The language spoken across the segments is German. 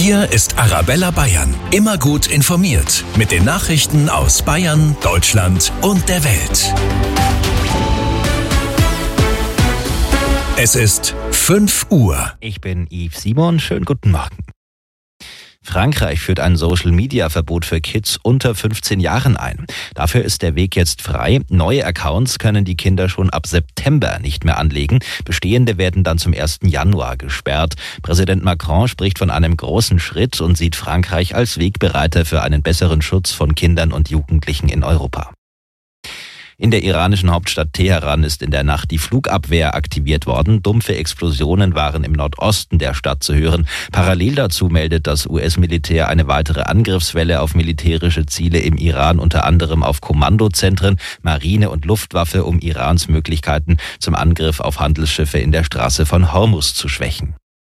Hier ist Arabella Bayern. Immer gut informiert. Mit den Nachrichten aus Bayern, Deutschland und der Welt. Es ist 5 Uhr. Ich bin Yves Simon. Schönen guten Morgen. Frankreich führt ein Social-Media-Verbot für Kids unter 15 Jahren ein. Dafür ist der Weg jetzt frei. Neue Accounts können die Kinder schon ab September nicht mehr anlegen. Bestehende werden dann zum 1. Januar gesperrt. Präsident Macron spricht von einem großen Schritt und sieht Frankreich als Wegbereiter für einen besseren Schutz von Kindern und Jugendlichen in Europa. In der iranischen Hauptstadt Teheran ist in der Nacht die Flugabwehr aktiviert worden. Dumpfe Explosionen waren im Nordosten der Stadt zu hören. Parallel dazu meldet das US-Militär eine weitere Angriffswelle auf militärische Ziele im Iran, unter anderem auf Kommandozentren, Marine und Luftwaffe, um Irans Möglichkeiten zum Angriff auf Handelsschiffe in der Straße von Hormuz zu schwächen.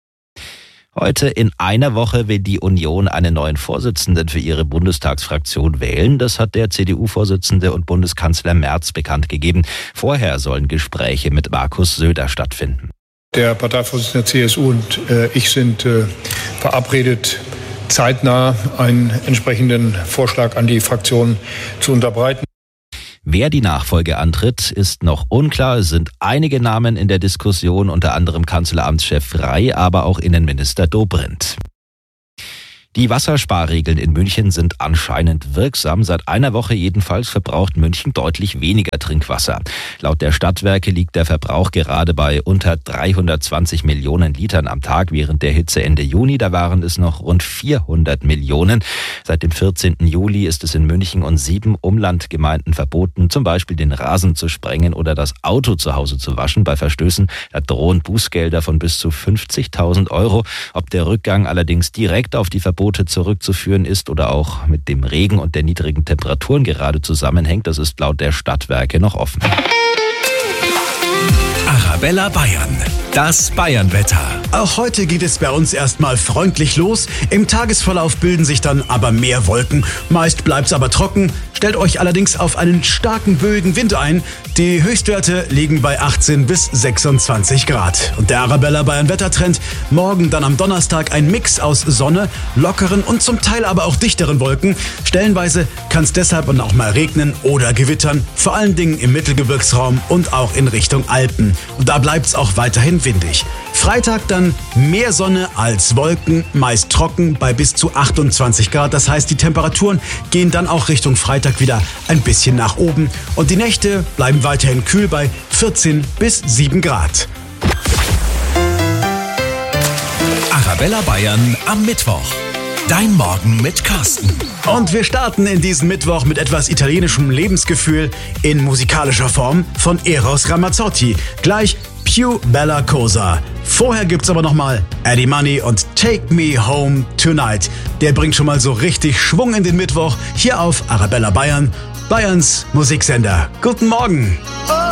Heute in einer Woche will die Union einen neuen Vorsitzenden für ihre Bundestagsfraktion wählen. Das hat der CDU-Vorsitzende und Bundeskanzler Merz bekannt gegeben. Vorher sollen Gespräche mit Markus Söder stattfinden. Der Parteivorsitzende der CSU und ich sind verabredet, zeitnah einen entsprechenden Vorschlag an die Fraktion zu unterbreiten. Wer die Nachfolge antritt, ist noch unklar. Es sind einige Namen in der Diskussion, unter anderem Kanzleramtschef Frey, aber auch Innenminister Dobrindt. Die Wassersparregeln in München sind anscheinend wirksam. Seit einer Woche jedenfalls verbraucht München deutlich weniger Trinkwasser. Laut der Stadtwerke liegt der Verbrauch gerade bei unter 320 Millionen Litern am Tag. Während der Hitze Ende Juni, da waren es noch rund 400 Millionen. Seit dem 14. Juli ist es in München und 7 Umlandgemeinden verboten, zum Beispiel den Rasen zu sprengen oder das Auto zu Hause zu waschen. Bei Verstößen da drohen Bußgelder von bis zu 50.000 Euro. Ob der Rückgang allerdings direkt auf die Verbote zurückzuführen ist oder auch mit dem Regen und der niedrigen Temperaturen gerade zusammenhängt, das ist laut der Stadtwerke noch offen. Arabella Bayern, das Bayernwetter. Auch heute geht es bei uns erstmal freundlich los. Im Tagesverlauf bilden sich dann aber mehr Wolken. Meist bleibt es aber trocken. Stellt euch allerdings auf einen starken, böigen Wind ein. Die Höchstwerte liegen bei 18 bis 26 Grad. Und der Arabella Bayern Wettertrend, morgen dann am Donnerstag ein Mix aus Sonne, lockeren und zum Teil aber auch dichteren Wolken. Stellenweise kann es deshalb dann auch mal regnen oder gewittern, vor allen Dingen im Mittelgebirgsraum und auch in Richtung Alpen. Und da bleibt es auch weiterhin windig. Freitag dann mehr Sonne als Wolken, meist trocken bei bis zu 28 Grad. Das heißt, die Temperaturen gehen dann auch Richtung Freitag wieder ein bisschen nach oben. Und die Nächte bleiben weiterhin kühl bei 14 bis 7 Grad. Arabella Bayern am Mittwoch. Dein Morgen mit Carsten. Und wir starten in diesen Mittwoch mit etwas italienischem Lebensgefühl in musikalischer Form von Eros Ramazzotti. Gleich Più Bella Cosa. Vorher gibt's aber nochmal Eddie Money und Take Me Home Tonight. Der bringt schon mal so richtig Schwung in den Mittwoch hier auf Arabella Bayern, Bayerns Musiksender. Guten Morgen.